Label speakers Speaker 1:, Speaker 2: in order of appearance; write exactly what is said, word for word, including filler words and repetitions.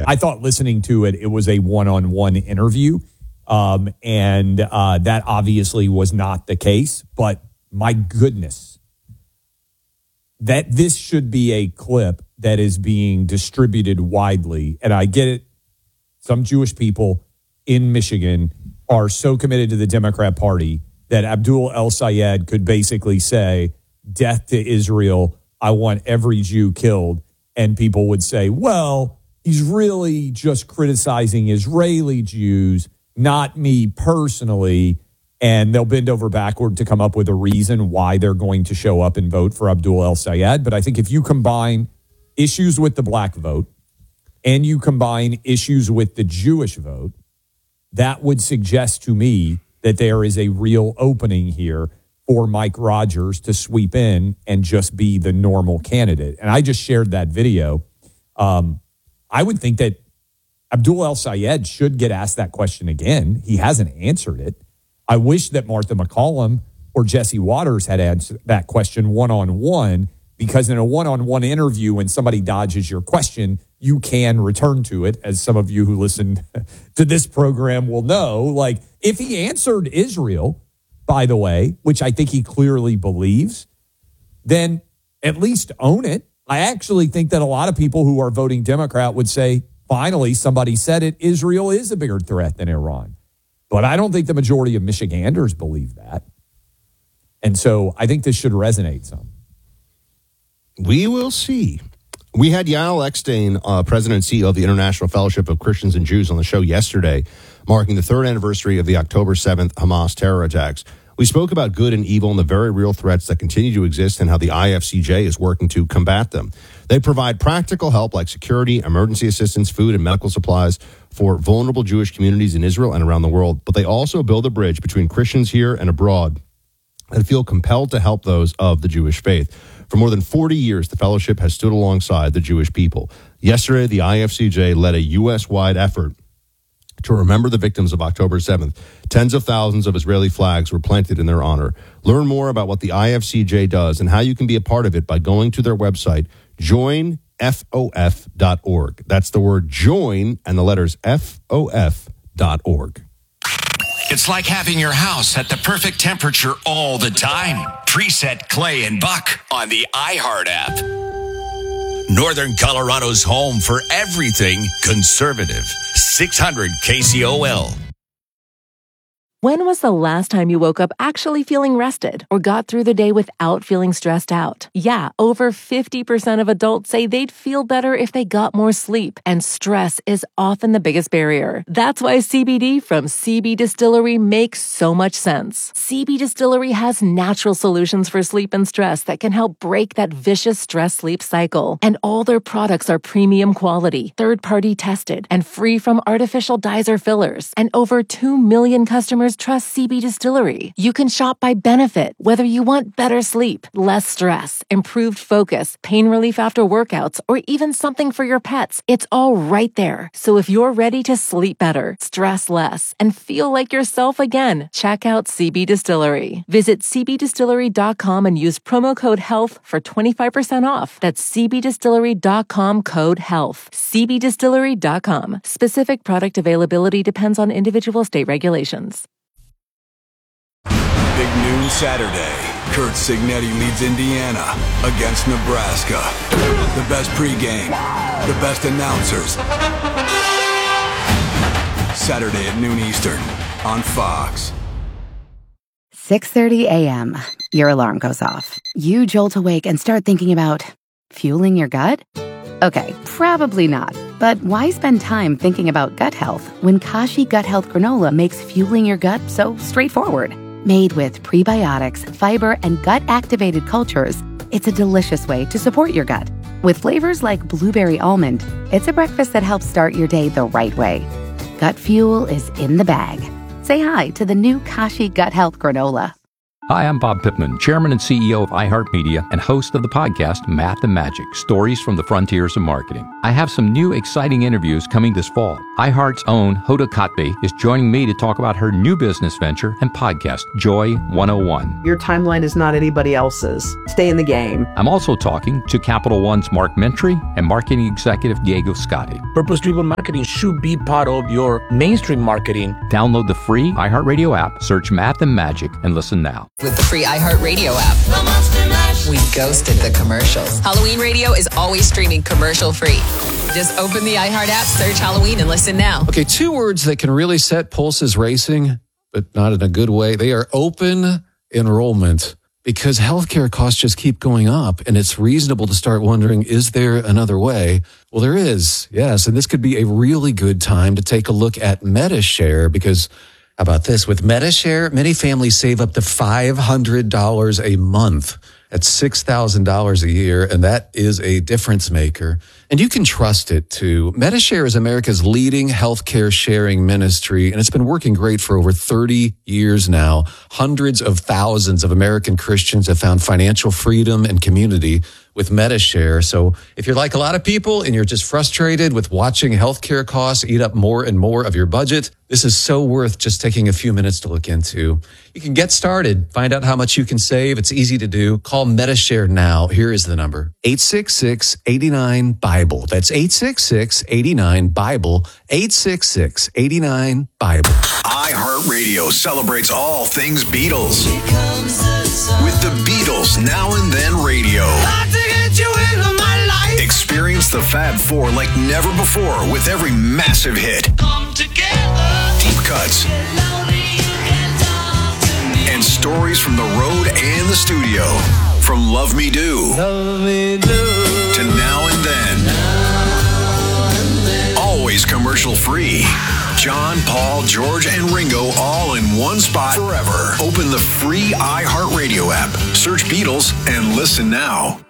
Speaker 1: I thought listening to it, it was a one-on-one interview. Um, and uh, that obviously was not the case. But my goodness, that this should be a clip that is being distributed widely. And I get it. Some Jewish people in Michigan are so committed to the Democrat Party that Abdul El-Sayed could basically say, death to Israel, I want every Jew killed. And people would say, well, he's really just criticizing Israeli Jews, not me personally. And they'll bend over backward to come up with a reason why they're going to show up and vote for Abdul El-Sayed. But I think if you combine issues with the black vote and you combine issues with the Jewish vote, that would suggest to me that there is a real opening here for Mike Rogers to sweep in and just be the normal candidate. And I just shared that video. Um, I would think that Abdul El-Sayed should get asked that question again. He hasn't answered it. I wish that Martha McCallum or Jesse Waters had answered that question one-on-one, because in a one-on-one interview, when somebody dodges your question, you can return to it, as some of you who listen to this program will know. Like, if he answered Israel, by the way, which I think he clearly believes, then at least own it. I actually think that a lot of people who are voting Democrat would say, finally, somebody said it, Israel is a bigger threat than Iran. But I don't think the majority of Michiganders believe that. And so I think this should resonate some.
Speaker 2: We will see. We had Yael Eckstein, uh, President and C E O of the International Fellowship of Christians and Jews, on the show yesterday, marking the third anniversary of the October seventh Hamas terror attacks. We spoke about good and evil and the very real threats that continue to exist and how the I F C J is working to combat them. They provide practical help like security, emergency assistance, food, and medical supplies for vulnerable Jewish communities in Israel and around the world. But they also build a bridge between Christians here and abroad and feel compelled to help those of the Jewish faith. For more than forty years, the fellowship has stood alongside the Jewish people. Yesterday, the I F C J led a U S-wide effort to remember the victims of October seventh. Tens of thousands of Israeli flags were planted in their honor. Learn more about what the I F C J does and how you can be a part of it by going to their website, join f o f dot org. That's the word join and the letters F O F dot org.
Speaker 3: It's like having your house at the perfect temperature all the time. Preset Clay and Buck on the iHeart app. Northern Colorado's home for everything conservative. six hundred K C O L.
Speaker 4: When was the last time you woke up actually feeling rested or got through the day without feeling stressed out? Yeah, over fifty percent of adults say they'd feel better if they got more sleep, and stress is often the biggest barrier. That's why C B D from C B Distillery makes so much sense. C B Distillery has natural solutions for sleep and stress that can help break that vicious stress-sleep cycle. And all their products are premium quality, third-party tested, and free from artificial dyes or fillers. And over two million customers trust C B Distillery. You can shop by benefit, whether you want better sleep, less stress, improved focus, pain relief after workouts, or even something for your pets. It's all right there. So if you're ready to sleep better, stress less, and feel like yourself again, check out C B Distillery. Visit c b distillery dot com and use promo code HEALTH for twenty-five percent off. That's c b distillery dot com code HEALTH. c b distillery dot com. Specific product availability depends on individual state regulations.
Speaker 5: Big noon Saturday. Kurt Signetti leads Indiana against Nebraska. The best pregame, the best announcers. Saturday at noon Eastern on Fox.
Speaker 6: six thirty a.m. Your alarm goes off. You jolt awake and start thinking about fueling your gut? Okay, probably not. But why spend time thinking about gut health when Kashi Gut Health Granola makes fueling your gut so straightforward? Made with prebiotics, fiber, and gut-activated cultures, it's a delicious way to support your gut. With flavors like blueberry almond, it's a breakfast that helps start your day the right way. Gut fuel is in the bag. Say hi to the new Kashi Gut Health Granola.
Speaker 7: Hi, I'm Bob Pittman, Chairman and C E O of iHeartMedia and host of the podcast Math and Magic, Stories from the Frontiers of Marketing. I have some new exciting interviews coming this fall. iHeart's own Hoda Kotb is joining me to talk about her new business venture and podcast, Joy one oh one.
Speaker 8: Your timeline is not anybody else's. Stay in the game.
Speaker 7: I'm also talking to Capital One's Mark Mentry and marketing executive Diego Scotti.
Speaker 9: Purpose-driven marketing should be part of your mainstream marketing.
Speaker 7: Download the free iHeartRadio app, search Math and Magic, and listen now.
Speaker 10: With the free iHeartRadio app, we ghosted the commercials. Halloween Radio is always streaming commercial-free. Just open the iHeart app, search Halloween, and listen now.
Speaker 11: Okay, two words that can really set pulses racing, but not in a good way. They are open enrollment, because healthcare costs just keep going up, and it's reasonable to start wondering, is there another way? Well, there is, yes, and this could be a really good time to take a look at MediShare, because how about this? With MediShare, many families save up to five hundred dollars a month. That's six thousand dollars a year, and that is a difference maker. And you can trust it, too. MediShare is America's leading healthcare sharing ministry, and it's been working great for over thirty years now. Hundreds of thousands of American Christians have found financial freedom and community with MediShare. So if you're like a lot of people and you're just frustrated with watching healthcare costs eat up more and more of your budget, this is so worth just taking a few minutes to look into. You can get started, find out how much you can save. It's easy to do. Call MediShare now. Here is the number, eight six six, eight nine, Bible. That's eight six six, eight nine, Bible, eight six six, eight nine, Bible.
Speaker 3: iHeartRadio celebrates all things Beatles. With the Beatles Now and Then Radio. Experience the Fab Four like never before with every massive hit. Come together. Deep cuts. And stories from the road and the studio. From Love Me Do. Love Me Do. To Now and Then. Now and then. Always commercial free. John, Paul, George, and Ringo all in one spot forever. Open the free iHeartRadio app. Search Beatles and listen now.